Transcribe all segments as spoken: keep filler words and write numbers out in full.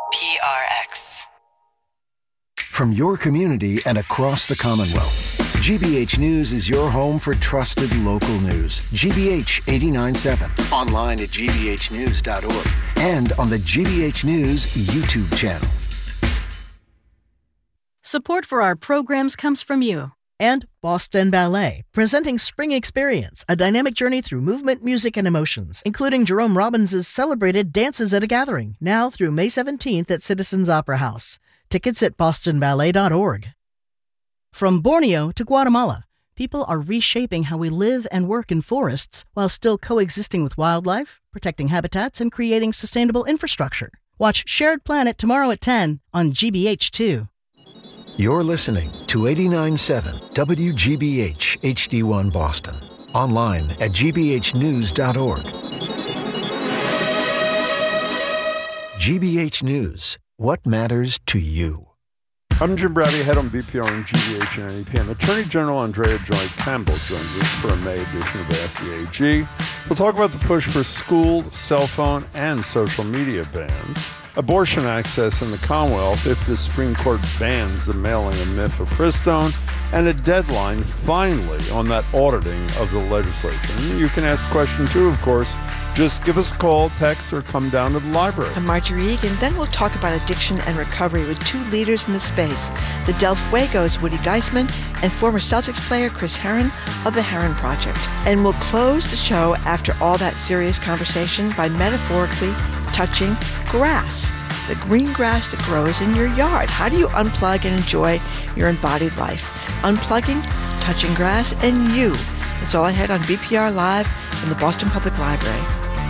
P R X. From your community and across the Commonwealth, G B H News is your home for trusted local news. G B H eighty-nine point seven, online at g b h news dot org, and on the G B H News YouTube channel. Support for our programs comes from you. And Boston Ballet, presenting Spring Experience, a dynamic journey through movement, music, and emotions, including Jerome Robbins' celebrated Dances at a Gathering, now through May seventeenth at Citizens Opera House. Tickets at boston ballet dot org. From Borneo to Guatemala, people are reshaping how we live and work in forests while still coexisting with wildlife, protecting habitats, and creating sustainable infrastructure. Watch Shared Planet tomorrow at ten on G B H two. You're listening to eighty-nine point seven W G B H H D one Boston. Online at g b h news dot org. G B H News. What matters to you? I'm Jim Brady, head on B P R and G B H and N E P. And Attorney General Andrea Joy Campbell joins us for a May edition of Ask the A G. We'll talk about the push for school, cell phone, and social media bans, abortion access in the Commonwealth if the Supreme Court bans the mailing of mifepristone, and a deadline, finally, on that auditing of the legislation. You can ask question two, of course. Just give us a call, text, or come down to the library. I'm Marjorie Egan. Then we'll talk about addiction and recovery with two leaders in the space, the Del Fuego's Woody Geisman and former Celtics player Chris Herron of the Herron Project. And we'll close the show after all that serious conversation by metaphorically touching grass, the green grass that grows in your yard. How do you unplug and enjoy your embodied life? Unplugging, touching grass, and you. That's all I had on B P R Live from the Boston Public Library.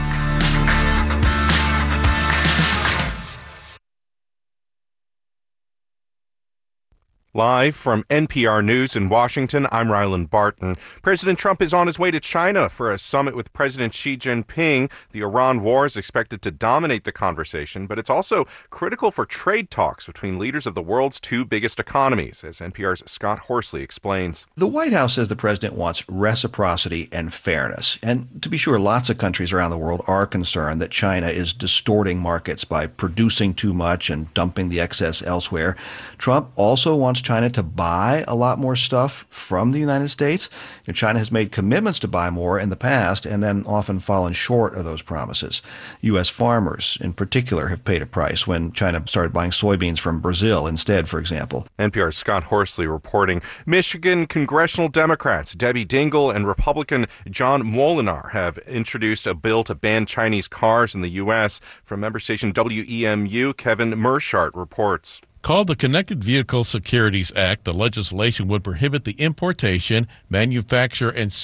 Live from N P R News in Washington, I'm Ryland Barton. President Trump is on his way to China for a summit with President Xi Jinping. The Iran war is expected to dominate the conversation, but it's also critical for trade talks between leaders of the world's two biggest economies, as N P R's Scott Horsley explains. The White House says the president wants reciprocity and fairness. And to be sure, lots of countries around the world are concerned that China is distorting markets by producing too much and dumping the excess elsewhere. Trump also wants China to buy a lot more stuff from the United States. You know, China has made commitments to buy more in the past and then often fallen short of those promises. U S farmers, in particular, have paid a price when China started buying soybeans from Brazil instead, for example. N P R's Scott Horsley reporting. Michigan congressional Democrats Debbie Dingell and Republican John Molinar have introduced a bill to ban Chinese cars in the U S. From member station W E M U, Kevin Mershart reports. Called the Connected Vehicle Securities Act, the legislation would prohibit the importation, manufacture, and